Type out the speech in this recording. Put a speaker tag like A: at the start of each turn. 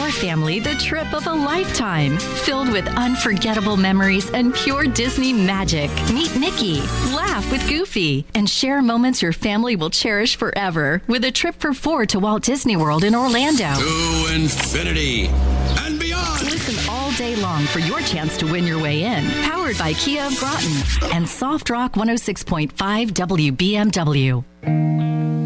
A: your family the trip of a lifetime, filled with unforgettable memories and pure Disney magic. Meet Mickey, laugh with Goofy, and share moments your family will cherish forever with a trip for 4 to Walt Disney World in Orlando.
B: To infinity and beyond.
A: Listen all day long for your chance to win your way in. Powered by Kia of Groton and Soft Rock 106.5 WBMW.